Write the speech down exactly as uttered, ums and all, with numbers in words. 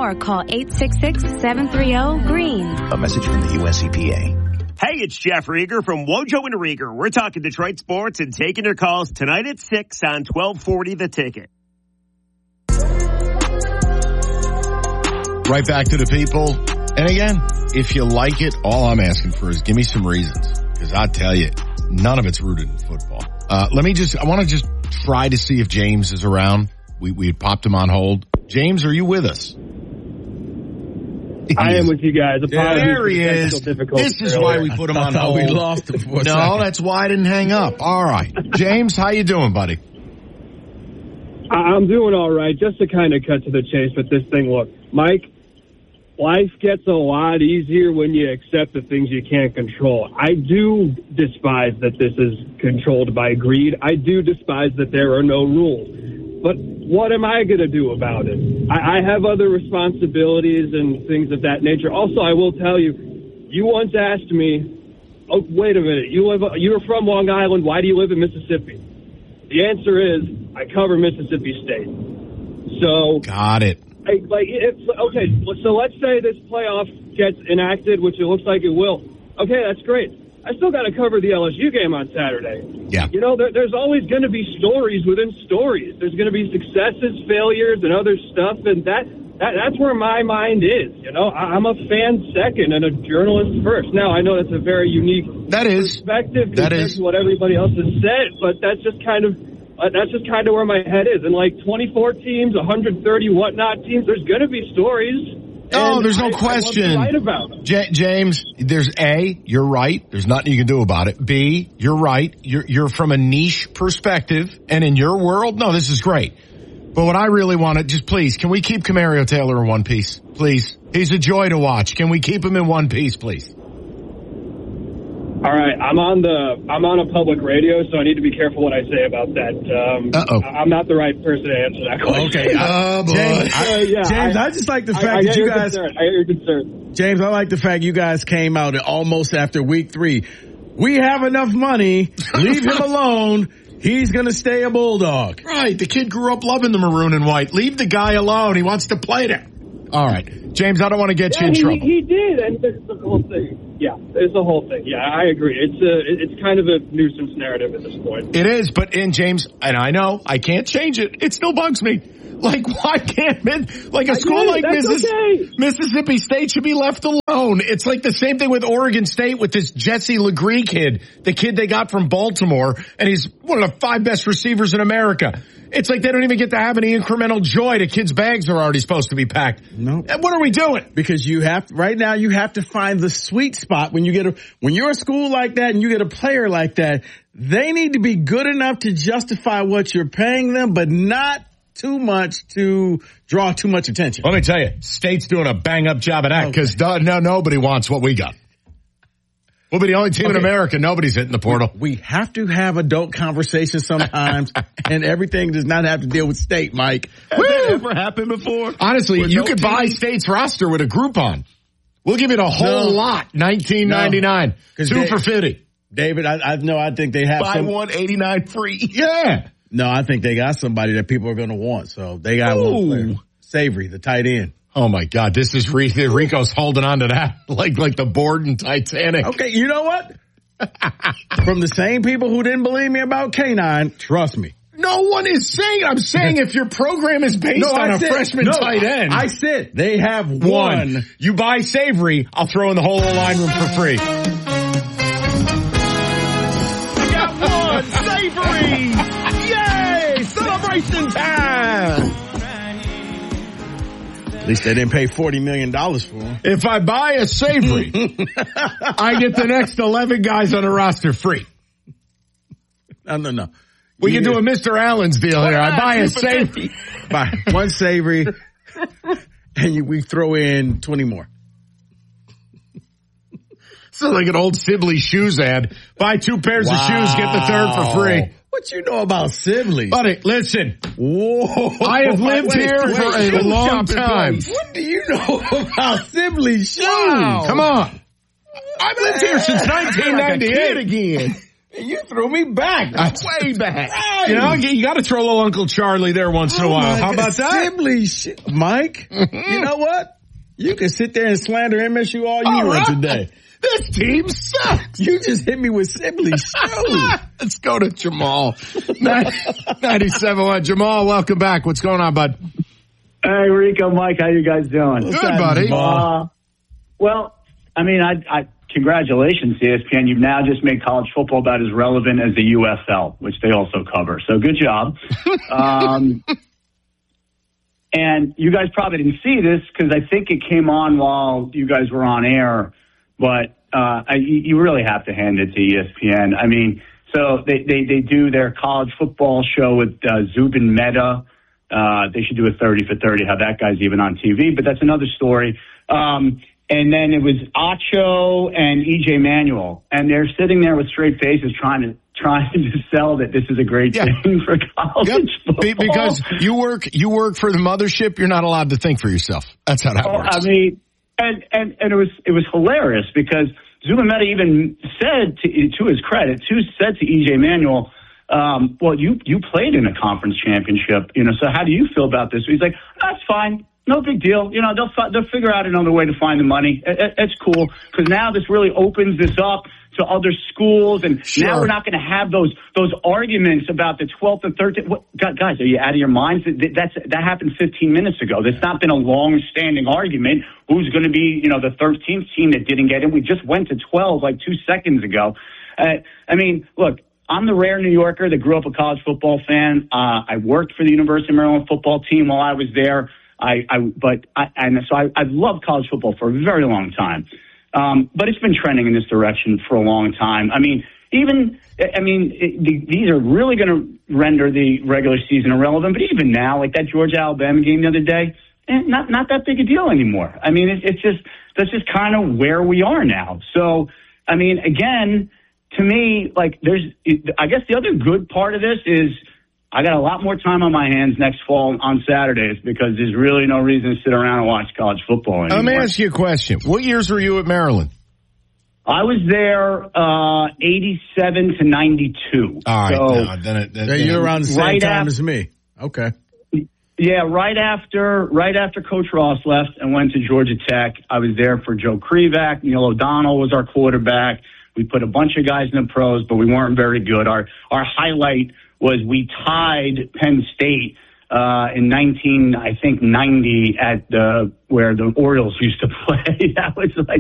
more, call eight six six, seven three zero, green. A message from the U S E P A. Hey, it's Jeff Rieger from Wojo and Rieger. We're talking Detroit sports and taking your calls tonight at six on twelve forty The Ticket. Right back to the people. And again, if you like it, all I'm asking for is give me some reasons. Because I tell you, none of it's rooted in football. Uh, let me just, I want to just try to see if James is around. We, we had popped him on hold. James, are you with us? I am with you guys. Yeah, there he is. This is why we put him on hold. We lost him for a No, second. that's why I didn't hang up. All right. James, how you doing, buddy? I'm doing all right. Just to kind of cut to the chase with this thing, look, Mike, life gets a lot easier when you accept the things you can't control. I do despise that this is controlled by greed. I do despise that there are no rules. But what am I going to do about it? I, I have other responsibilities and things of that nature. Also, I will tell you, you once asked me, oh, wait a minute, you live, you're from Long Island, why do you live in Mississippi? The answer is, I cover Mississippi State. So... Got it. I, like, it's, okay, so let's say this playoff gets enacted, which it looks like it will. Okay, that's great. I still got to cover the L S U game on Saturday. Yeah. You know, there, there's always going to be stories within stories. There's going to be successes, failures, and other stuff, and that, that that's where my mind is. You know, I, I'm a fan second and a journalist first. Now, I know that's a very unique that is. perspective that compared is. to what everybody else has said, but that's just kind of uh, that's just kind of where my head is. And like twenty-four teams, one hundred thirty whatnot teams, there's going to be stories. No, there's no I, question. I about J- James, there's A, you're right. There's nothing you can do about it. B, you're right. You're, you're from a niche perspective. And in your world, no, this is great. But what I really want to, just please, can we keep Camario Taylor in one piece? Please. He's a joy to watch. Can we keep him in one piece, please? All right, I'm on the I'm on a public radio, so I need to be careful what I say about that. Um, Uh-oh. I'm not the right person to answer that question. Okay. Oh, boy. James, Uh, I, yeah, James, I, I- just like the I, fact I that get you your guys, concern. I get your concern. James, I like the fact you guys came out almost after week three. We have enough money. Leave him alone. He's going to stay a Bulldog. Right. The kid grew up loving the maroon and white. Leave the guy alone. He wants to play there. All right. James, I don't want to get Yeah, you in he, trouble. he did, and there's the whole thing. Yeah, there's the whole thing. Yeah, I agree. It's a, it's kind of a nuisance narrative at this point. It is, but in James, and I know, I can't change it. It still bugs me. Like, why can't, like a school like That's Missis- okay. Mississippi State should be left alone. It's like the same thing with Oregon State with this Jesse LeGree kid, the kid they got from Baltimore, and he's one of the five best receivers in America. It's like they don't even get to have any incremental joy. The kids' bags are already supposed to be packed. No. And what are we doing? Because you have, right now you have to find the sweet spot when you get a, when you're a school like that and you get a player like that, they need to be good enough to justify what you're paying them, but not too much to draw too much attention. Let me tell you, State's doing a bang-up job of that because okay. no, nobody wants what we got. We'll be the only team okay. in America. Nobody's hitting the portal. We have to have adult conversations sometimes, and everything does not have to deal with State, Mike. Has that ever happened before? Honestly, you could buy State's roster with a Groupon. We'll give you the whole no. lot, nineteen ninety-nine, no. two Dave, for fifty. David, I, I know. I think they have buy some, one eighty-nine free. Yeah. No, I think they got somebody that people are going to want. So they got Ooh. one player, Savory, the tight end. Oh my God, this is Rico's holding on to that like like the board in Titanic. Okay, you know what? From the same people who didn't believe me about K nine, trust me. No one is saying. I'm saying if your program is based no, on I a said, freshman no, tight end. I said they have one. one. You buy Savory, I'll throw in the whole line room for free. We got one, Savory! Yay! Celebration time! At least they didn't pay forty million dollars for him. If I buy a Savory, I get the next eleven guys on the roster free. No, no, no. We you can do a Mister Allen's deal here. I buy a Savory. Buy one Savory, and you, we throw in twenty more. Sounds like an old Sibley shoes ad. Buy two pairs wow. of shoes, get the third for free. What you know about Sibley? Buddy, listen. Whoa. I have lived wait, here wait, for wait, a long time. What do you know about Sibley shoes? Wow. Come on. I've lived here since nineteen ninety-eight. Like again. You threw me back. That's way back. Right. You know, you got to throw a little Uncle Charlie there once in a Oh, while. my How about that? Sibley shit. Mike, you know what? You can sit there and slander M S U all you All want right. today. This team sucks. You just hit me with Sibley show. Let's go to Jamal. ninety-seven one. Jamal, welcome back. What's going on, bud? Hey, Rico, Mike, how you guys doing? Good, buddy. Uh, well, I mean, I, I congratulations, E S P N. You've now just made college football about as relevant as the U F L, which they also cover. So good job. um, and you guys probably didn't see this because I think it came on while you guys were on air. But uh, I, you really have to hand it to E S P N. I mean, so they, they, they do their college football show with uh, Zubin Mehta. Uh, they should do a thirty for thirty, how that guy's even on T V. But that's another story. Um, and then it was Acho and E J Manuel. And they're sitting there with straight faces trying to trying to sell that this is a great Yeah. thing for college Yep. football. Be- Because you work, you work for the mothership. You're not allowed to think for yourself. That's how that Oh, works. I mean, and, and, and it was it was hilarious because Zubin Mehta even said, to, to his credit, to, said to E J Manuel, um, well, you, you played in a conference championship, you know, so how do you feel about this? He's like, that's fine. No big deal. You know, they'll fi- they'll figure out another way to find the money. It, it, it's cool because now this really opens this up to other schools, and Sure. now we're not going to have those those arguments about the twelfth and thirteenth. What, guys, are you out of your minds? That's that happened fifteen minutes ago. That's not been a long-standing argument. Who's going to be, you know, the thirteenth team that didn't get in? We just went to twelve like two seconds ago. Uh, I mean, look. I'm the rare New Yorker that grew up a college football fan. Uh, I worked for the University of Maryland football team while I was there. I, I but I, and so I, I've loved college football for a very long time. Um, but it's been trending in this direction for a long time. I mean, even I mean, it, the, these are really going to render the regular season irrelevant. But even now, like that Georgia Alabama game the other day, eh, not not that big a deal anymore. I mean, it, it's just that's just kind of where we are now. So, I mean, again. To me, like, there's, I guess the other good part of this is I got a lot more time on my hands next fall on Saturdays because there's really no reason to sit around and watch college football anymore. Let me ask you a question. What years were you at Maryland? I was there uh, eighty-seven to ninety-two. All right. So, no, then it, then, Yeah, you're around the same Right time af- as me. Okay. Yeah, right after right after Coach Ross left and went to Georgia Tech, I was there for Joe Krivak. Neil O'Donnell was our quarterback. We put a bunch of guys in the pros, but we weren't very good. Our our highlight was we tied Penn State uh, in nineteen, I think ninety at the where the Orioles used to play. That was like